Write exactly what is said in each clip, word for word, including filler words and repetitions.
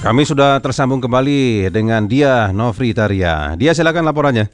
Kami sudah tersambung kembali dengan Dia Novritaria. Dia, silakan laporannya.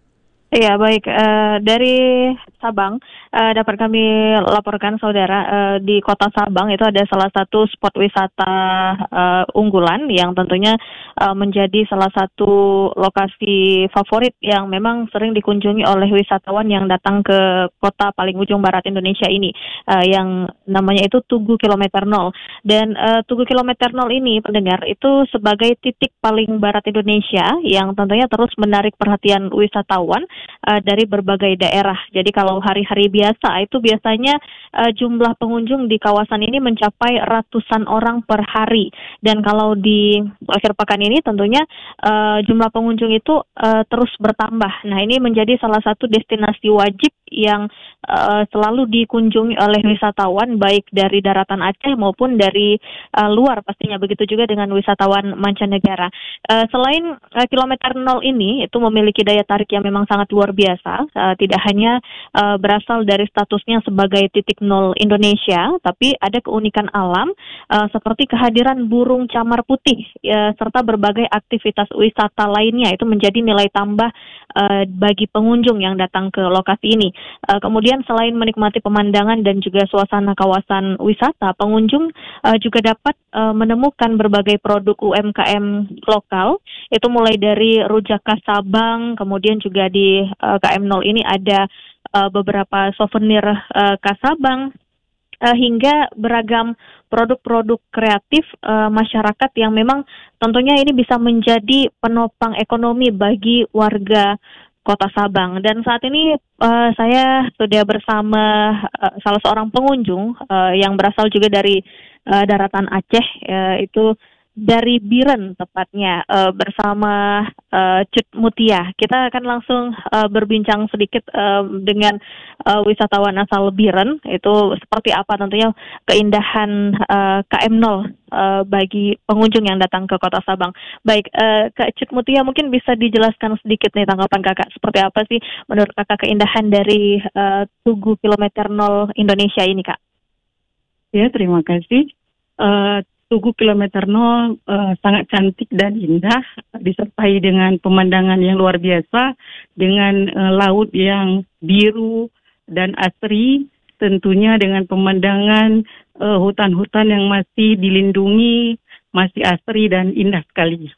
Iya, baik. Uh, dari Sabang uh, dapat kami laporkan, saudara, uh, di kota Sabang itu ada salah satu spot wisata uh, unggulan yang tentunya uh, menjadi salah satu lokasi favorit yang memang sering dikunjungi oleh wisatawan yang datang ke kota paling ujung barat Indonesia ini, uh, yang namanya itu Tugu Kilometer Nol. Dan uh, Tugu Kilometer Nol ini, pendengar, itu sebagai titik paling barat Indonesia yang tentunya terus menarik perhatian wisatawan uh, dari berbagai daerah. Jadi kalau hari-hari biasa itu biasanya uh, jumlah pengunjung di kawasan ini mencapai ratusan orang per hari. Dan kalau di akhir pekan ini tentunya uh, jumlah pengunjung itu uh, terus bertambah. Nah, ini menjadi salah satu destinasi wajib yang uh, selalu dikunjungi oleh wisatawan baik dari daratan Aceh maupun dari uh, luar pastinya. Begitu juga dengan wisatawan mancanegara. Uh, selain uh, kilometer nol ini itu memiliki daya tarik yang memang sangat luar biasa. Uh, tidak hanya uh, berasal dari statusnya sebagai titik nol Indonesia, tapi ada keunikan alam uh, seperti kehadiran burung camar putih uh, serta berbagai aktivitas wisata lainnya. Itu menjadi nilai tambah uh, bagi pengunjung yang datang ke lokasi ini. Uh, kemudian selain menikmati pemandangan dan juga suasana kawasan wisata, pengunjung uh, juga dapat uh, menemukan berbagai produk U M K M lokal. Itu mulai dari rujak khas Sabang, kemudian juga di uh, K M nol ini ada uh, beberapa souvenir uh, khas Sabang, uh, hingga beragam produk-produk kreatif uh, masyarakat yang memang tentunya ini bisa menjadi penopang ekonomi bagi warga Kota Sabang. Dan saat ini uh, saya sudah bersama uh, salah seorang pengunjung uh, yang berasal juga dari uh, daratan Aceh, uh, itu dari Biren tepatnya, uh, bersama uh, Cut Mutia. Kita akan langsung uh, berbincang sedikit uh, dengan uh, wisatawan asal Biren, itu seperti apa tentunya keindahan uh, K M nol uh, bagi pengunjung yang datang ke Kota Sabang. Baik, uh, Kak Cut Mutia, mungkin bisa dijelaskan sedikit nih tanggapan Kakak, seperti apa sih menurut Kakak keindahan dari uh, Tugu Kilometer Nol Indonesia ini, Kak? Ya, terima kasih. Uh, Tugu Kilometer Nol uh, sangat cantik dan indah, disertai dengan pemandangan yang luar biasa, dengan uh, laut yang biru dan asri, tentunya dengan pemandangan uh, hutan-hutan yang masih dilindungi, masih asri dan indah sekali.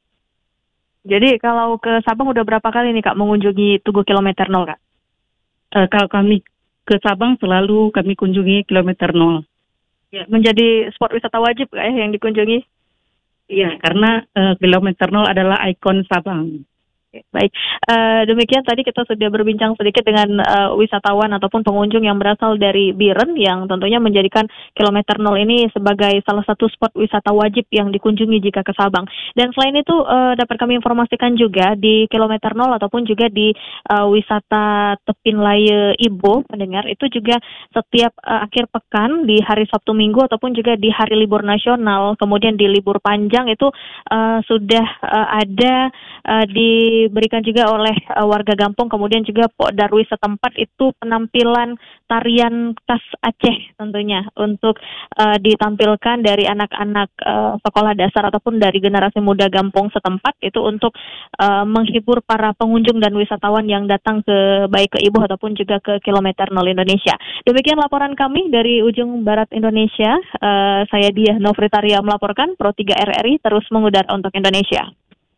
Jadi kalau ke Sabang udah berapa kali nih Kak mengunjungi Tugu Kilometer Nol, Kak? Uh, kalau kami ke Sabang selalu kami kunjungi Kilometer Nol. Ya, menjadi spot wisata wajib Kak ya yang dikunjungi? Iya, karena uh, Kilometer Nol adalah ikon Sabang. Baik, uh, demikian tadi kita sudah berbincang sedikit dengan uh, wisatawan ataupun pengunjung yang berasal dari Biren yang tentunya menjadikan Kilometer Nol ini sebagai salah satu spot wisata wajib yang dikunjungi jika ke Sabang. Dan selain itu uh, dapat kami informasikan juga di Kilometer Nol ataupun juga di uh, wisata Tepin Laye Ibo, pendengar, itu juga setiap uh, akhir pekan di hari Sabtu Minggu ataupun juga di hari libur nasional, kemudian di libur panjang itu uh, sudah uh, ada uh, di diberikan juga oleh uh, warga Gampong, kemudian juga Pok Darwis setempat itu penampilan tarian khas Aceh tentunya untuk uh, ditampilkan dari anak-anak uh, sekolah dasar ataupun dari generasi muda Gampong setempat, itu untuk uh, menghibur para pengunjung dan wisatawan yang datang ke baik ke Ibu ataupun juga ke Kilometer Nol Indonesia. Demikian laporan kami dari ujung barat Indonesia. Uh, saya Dia Novritaria melaporkan, Pro tiga R R I terus mengudara untuk Indonesia.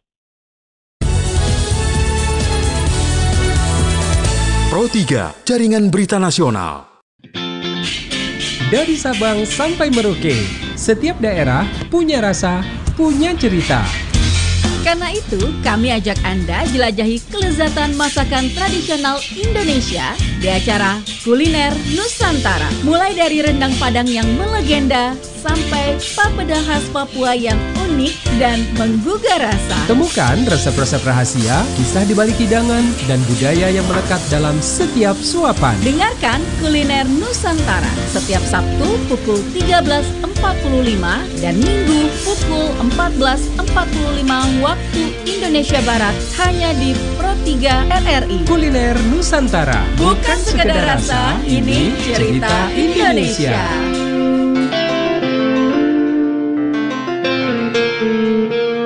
Pro tiga, Jaringan Berita Nasional. Dari Sabang sampai Merauke, setiap daerah punya rasa, punya cerita. Karena itu, kami ajak Anda jelajahi kelezatan masakan tradisional Indonesia di acara Kuliner Nusantara. Mulai dari rendang Padang yang melegenda, sampai papeda khas Papua yang unik dan menggugah rasa. Temukan resep-resep rahasia, kisah di balik hidangan, dan budaya yang melekat dalam setiap suapan. Dengarkan Kuliner Nusantara setiap Sabtu pukul tiga belas empat puluh lima dan Minggu pukul empat belas empat puluh lima waktu Indonesia Barat, hanya di Pro tiga R R I. Kuliner Nusantara, bukan sekedar rasa, ini cerita Indonesia.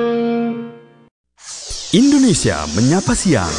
Indonesia Menyapa Siang.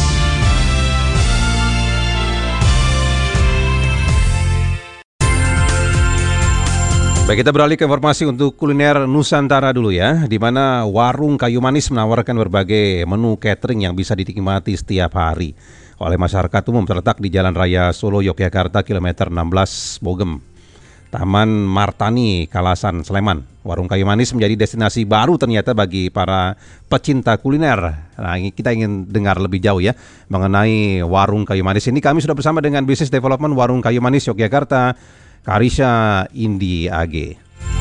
Baik, kita beralih ke informasi untuk kuliner Nusantara dulu ya, di mana warung kayu manis menawarkan berbagai menu catering yang bisa dinikmati setiap hari oleh masyarakat umum, terletak di Jalan Raya Solo, Yogyakarta, kilometer enam belas Bogem, Taman Martani, Kalasan, Sleman. Warung kayu manis menjadi destinasi baru ternyata bagi para pecinta kuliner. Nah, kita ingin dengar lebih jauh ya mengenai warung kayu manis ini. Kami sudah bersama dengan Business Development Warung Kayu Manis Yogyakarta, Karisha Indi A G.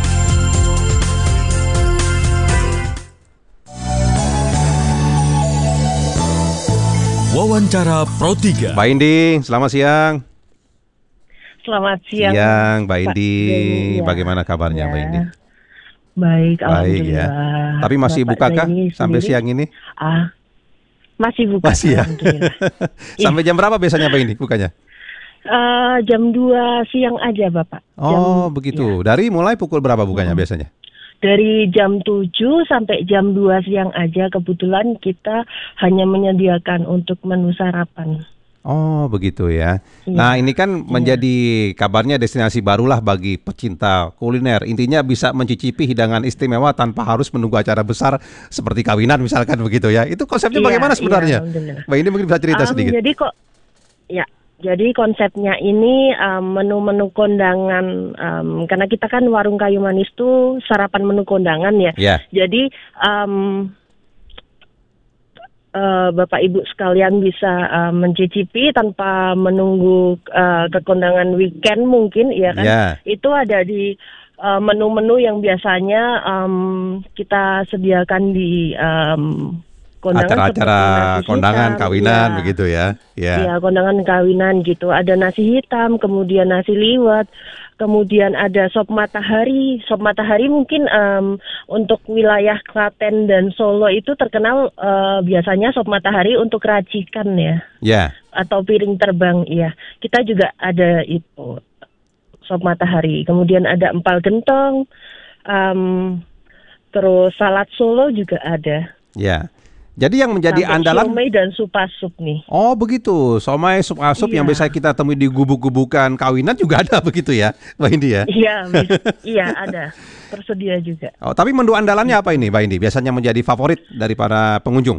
Wawancara Pro tiga. Mbak Indi, selamat siang. Selamat siang. Siang, Mbak Indi. Ya. Bagaimana kabarnya, ya. Mbak Indi? Baik, Baik alhamdulillah. ya. Tapi masih Bapak buka kah Zaini sampai sendiri? siang ini? Ah, masih buka. Masih ya. Alhamdulillah. Sampai jam berapa biasanya Mbak Indi bukanya? Uh, jam dua siang aja, Bapak. Oh, Jam- begitu. ya. Dari mulai pukul berapa bukanya biasanya? Dari jam tujuh sampai jam dua siang aja. Kebetulan kita hanya menyediakan untuk menu sarapan. Oh, begitu ya. Iya. Nah, ini kan menjadi kabarnya destinasi barulah bagi pecinta kuliner. Intinya bisa mencicipi hidangan istimewa tanpa harus menunggu acara besar seperti kawinan misalkan begitu ya. Itu konsepnya Iya, bagaimana iya, sebenarnya? alhamdulillah. Mbak ini mungkin bisa cerita Um, sedikit. Jadi kok, ya. Jadi konsepnya ini um, menu-menu kondangan, um, karena kita kan warung kayu manis tuh sarapan menu kondangan ya. Ya. Jadi um, uh, Bapak Ibu sekalian bisa uh, mencicipi tanpa menunggu uh, ke kondangan weekend mungkin, ya kan? Ya. Itu ada di uh, menu-menu yang biasanya um, kita sediakan di um, kondangan Acara-acara seperti nasi kondangan, hitam, kawinan ya. begitu ya. Ya. Ya, kondangan kawinan gitu. Ada nasi hitam, kemudian nasi liwet, kemudian ada sop matahari. Sop matahari mungkin um, untuk wilayah Klaten dan Solo itu terkenal uh, biasanya sop matahari untuk racikan ya, Ya. atau piring terbang. Iya, kita juga ada itu sop matahari. Kemudian ada empal gentong, um, terus salad Solo juga ada. Ya. Jadi yang menjadi Sampai andalan. siomay dan supasup nih. Oh begitu, somai sup asup yang Iya. biasa kita temui di gubuk-gubukan kawinan juga ada begitu ya, Mbak Indi ya? Iya, bis- iya ada, tersedia juga. Oh, tapi menu andalannya apa ini, Mbak Indi? Biasanya menjadi favorit dari para pengunjung?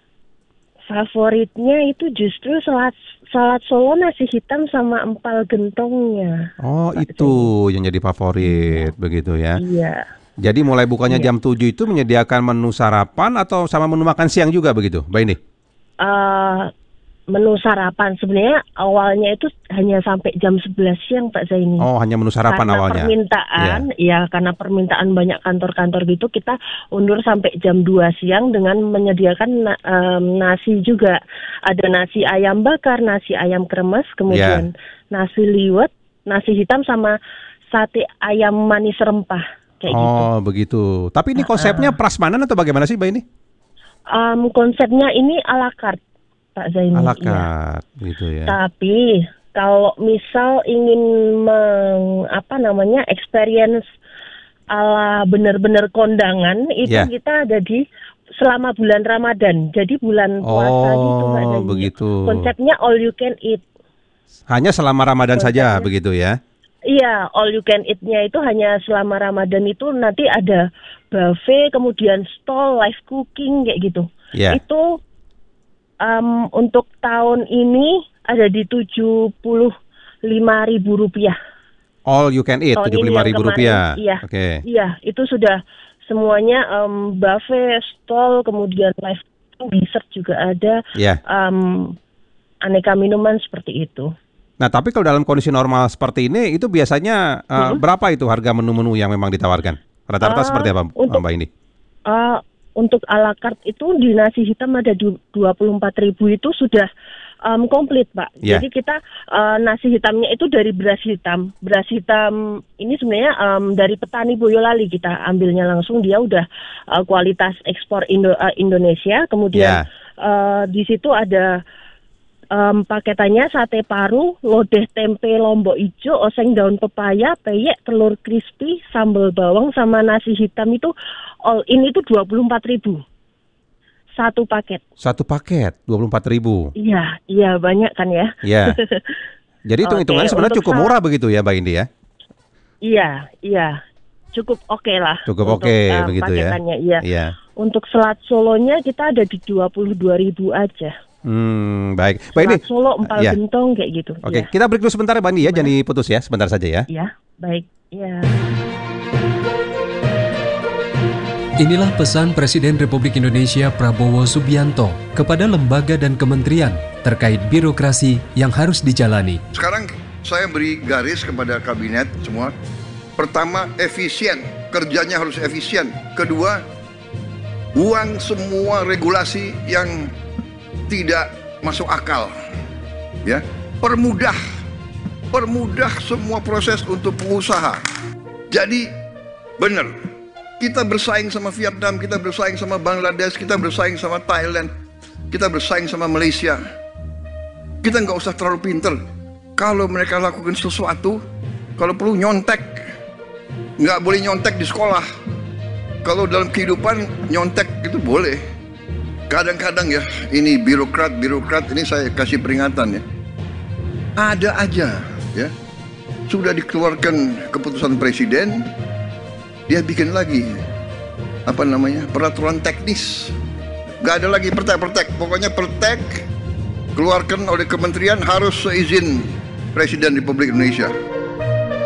Favoritnya itu justru salad salad Solo nasi hitam sama empal gentongnya. Oh Pak itu yang jadi favorit, begitu ya? Iya. Jadi mulai bukanya Iya. jam tujuh itu menyediakan menu sarapan atau sama menu makan siang juga begitu, Mbak Indi? Eh, menu sarapan sebenarnya awalnya itu hanya sampai jam sebelas siang Pak Zaini. Oh hanya menu sarapan karena awalnya? permintaan, ya karena permintaan banyak kantor-kantor gitu, kita undur sampai jam dua siang dengan menyediakan na- em, nasi juga. Ada nasi ayam bakar, nasi ayam kremes, kemudian nasi liwet, nasi hitam sama sate ayam manis rempah kayak gitu. Oh begitu. Tapi ini konsepnya prasmanan atau bagaimana sih, Mbak Indi? Em, konsepnya ini ala carte Pak Zaini. Ala iya. carte, gitu ya? Tapi kalau misal ingin meng, apa namanya experience ala benar-benar kondangan itu Ya. kita ada di selama bulan Ramadan. Jadi bulan puasa gitu Pak Oh Zaini. begitu. Konsepnya all you can eat. Hanya selama Ramadan saja Konsepnya- begitu ya? Iya, all you can eat-nya itu hanya selama Ramadan itu nanti ada buffet, kemudian stall, live cooking kayak gitu. Ya. Itu um, untuk tahun ini ada di tujuh puluh lima ribu rupiah. All you can eat, Tahun tujuh puluh ini lima yang ribu kemarin, rupiah. Iya, Oke. iya itu sudah semuanya um, buffet, stall, kemudian live cooking, dessert juga ada, Ya. um, aneka minuman seperti itu. Nah, tapi kalau dalam kondisi normal seperti ini, itu biasanya uh, Mhm. berapa itu harga menu-menu yang memang ditawarkan? Rata-rata Uh, seperti apa, untuk- Mbak Indi? Uh, untuk ala carte itu di nasi hitam ada du- dua puluh empat ribu itu sudah um, komplit Pak. Yeah. Jadi kita uh, nasi hitamnya itu dari beras hitam. Beras hitam ini sebenarnya um, dari petani Boyolali kita ambilnya langsung, dia udah uh, kualitas ekspor Indo- uh, Indonesia. Kemudian Yeah. uh, di situ ada um, paketannya sate paru, lodeh tempe lombok ijo, oseng daun pepaya, peyek, telur crispy, sambal bawang sama nasi hitam itu all in itu dua puluh empat ribu. satu paket. Satu paket dua puluh empat ribu. Iya, iya banyak kan ya. Iya. Jadi hitung-hitungannya Oke, sebenarnya untuk cukup sa- murah begitu ya Mbak Indi ya? Iya, iya. Cukup oke lah. Cukup untuk, oke eh, begitu ya? paketannya, iya. Iya. Untuk selat Solonya kita ada di dua puluh dua ribu aja. Hmm, baik. Mbak Indi. Selat Solo, Empal ya. Gentong kayak gitu. Oke, Iya. kita break dulu sebentar ya Mbak Indi ya, jangan diputus ya, sebentar saja ya. Iya, baik. Iya. Inilah pesan Presiden Republik Indonesia Prabowo Subianto kepada lembaga dan kementerian terkait birokrasi yang harus dijalani. Sekarang saya beri garis kepada kabinet semua. Pertama, efisien. Kerjanya harus efisien. Kedua, buang semua regulasi yang tidak masuk akal. Ya, permudah. Permudah semua proses untuk pengusaha. Jadi, benar. Kita bersaing sama Vietnam, kita bersaing sama Bangladesh, kita bersaing sama Thailand, kita bersaing sama Malaysia. Kita nggak usah terlalu pinter. Kalau mereka lakukan sesuatu, kalau perlu nyontek, nggak boleh nyontek di sekolah. Kalau dalam kehidupan nyontek itu boleh. Kadang-kadang ya, ini birokrat-birokrat, ini saya kasih peringatan ya. Ada aja ya, sudah dikeluarkan keputusan presiden, dia bikin lagi apa namanya peraturan teknis. Gak ada lagi pertek-pertek. Pokoknya pertek keluarkan oleh kementerian harus seizin Presiden Republik Indonesia.